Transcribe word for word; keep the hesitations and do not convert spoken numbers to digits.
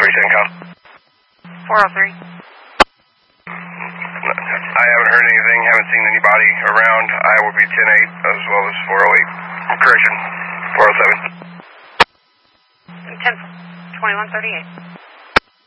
thirty-seven com. four oh three. I haven't heard anything, haven't seen anybody around. I will be ten eight as well as four oh eight. Correction, four oh seven. ten twenty-one thirty-eight.